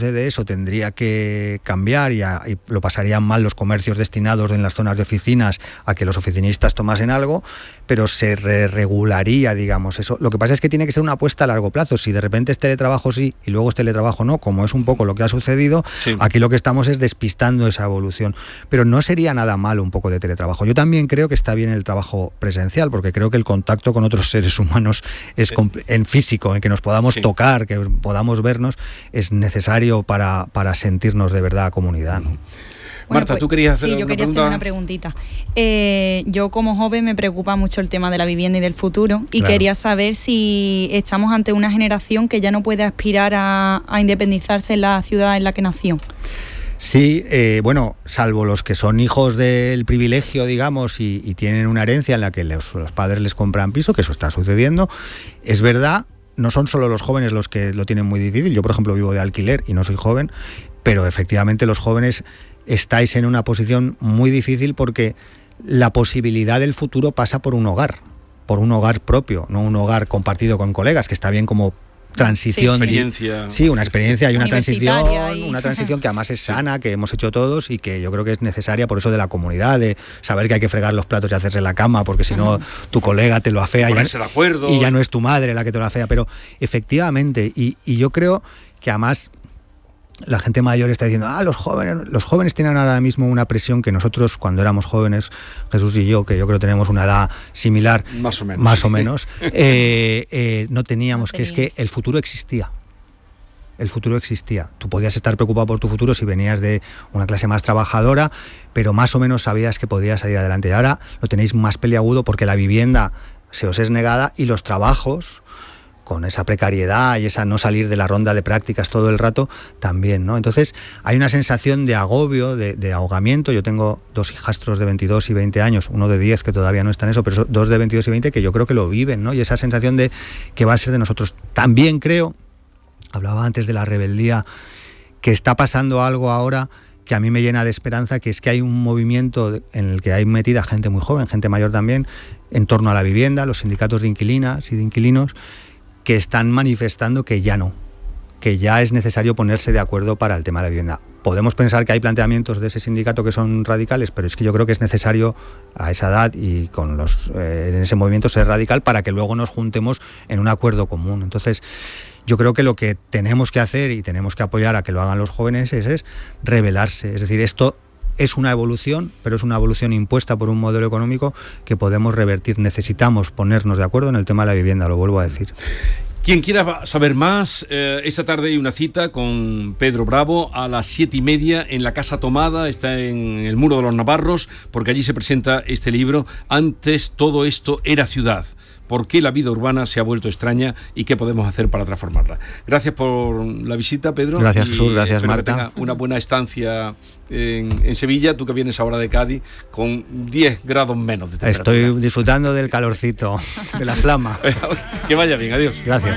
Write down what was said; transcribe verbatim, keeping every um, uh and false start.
sucede eso tendría que cambiar y, a, y lo pasarían mal los comercios destinados en las zonas de oficinas a que los oficinistas tomasen algo, pero se re regularía, digamos, eso. Lo que pasa es que tiene que ser una apuesta a largo plazo. Si de repente es teletrabajo sí y luego es teletrabajo no, como es un poco lo que ha sucedido, sí. Aquí lo que estamos es despistando esa evolución. Pero no sería nada malo un poco de teletrabajo. Yo también creo que está bien el trabajo presencial, porque creo que el contacto con otros seres humanos es sí. en físico, en que nos podamos sí. tocar, que podamos vernos, es necesario para, para sentirnos de verdad comunidad, ¿no? Bueno, Marta, pues, ¿tú querías hacer sí, una yo quería pregunta? hacer una preguntita. Eh, yo como joven me preocupa mucho el tema de la vivienda y del futuro y claro. quería saber si estamos ante una generación que ya no puede aspirar a, a independizarse en la ciudad en la que nació. Sí, eh, bueno, salvo los que son hijos del privilegio, digamos, y, y tienen una herencia en la que los, los padres les compran piso, que eso está sucediendo, es verdad, no son solo los jóvenes los que lo tienen muy difícil. Yo, por ejemplo, vivo de alquiler y no soy joven, pero efectivamente los jóvenes estáis en una posición muy difícil porque la posibilidad del futuro pasa por un hogar, por un hogar propio, no un hogar compartido con colegas, que está bien como transición. Sí, experiencia. Sí, una experiencia y una transición, y... una transición que además es sana, que hemos hecho todos y que yo creo que es necesaria por eso de la comunidad, de saber que hay que fregar los platos y hacerse la cama, porque si no tu colega te lo afea y ya, de acuerdo. y ya no es tu madre la que te lo afea, pero efectivamente, y, y yo creo que además la gente mayor está diciendo, ah, los jóvenes, los jóvenes tienen ahora mismo una presión que nosotros cuando éramos jóvenes, Jesús y yo, que yo creo que tenemos una edad similar, más o menos, más o menos eh, eh, no teníamos, no que es que el futuro existía. El futuro existía. Tú podías estar preocupado por tu futuro si venías de una clase más trabajadora, pero más o menos sabías que podías salir adelante. Y ahora lo tenéis más peliagudo porque la vivienda se os es negada y los trabajos, con esa precariedad y esa no salir de la ronda de prácticas todo el rato, también, ¿no? Entonces hay una sensación de agobio, de, de ahogamiento. Yo tengo dos hijastros de veintidós y veinte años, uno de diez que todavía no está en eso, pero dos de veintidós y veinte que yo creo que lo viven, ¿no? Y esa sensación de que va a ser de nosotros. También creo, hablaba antes de la rebeldía, que está pasando algo ahora que a mí me llena de esperanza, que es que hay un movimiento en el que hay metida gente muy joven, gente mayor también, en torno a la vivienda, los sindicatos de inquilinas y de inquilinos, que están manifestando que ya no, que ya es necesario ponerse de acuerdo para el tema de la vivienda. Podemos pensar que hay planteamientos de ese sindicato que son radicales, pero es que yo creo que es necesario a esa edad y con los eh, en ese movimiento ser radical para que luego nos juntemos en un acuerdo común. Entonces, yo creo que lo que tenemos que hacer y tenemos que apoyar a que lo hagan los jóvenes es, es rebelarse. Es decir, esto es una evolución, pero es una evolución impuesta por un modelo económico que podemos revertir. Necesitamos ponernos de acuerdo en el tema de la vivienda, lo vuelvo a decir. Quien quiera saber más, eh, esta tarde hay una cita con Pedro Bravo a las siete y media en la Casa Tomada, está en el Muro de los Navarros, porque allí se presenta este libro, Antes todo esto era ciudad. ¿Por qué la vida urbana se ha vuelto extraña y qué podemos hacer para transformarla? Gracias por la visita, Pedro. Gracias, Jesús. Gracias, Marta. Que tenga una buena estancia en, en Sevilla, tú que vienes ahora de Cádiz, con diez grados menos de temperatura. Estoy disfrutando del calorcito, de la flama. Que vaya bien, adiós. Gracias.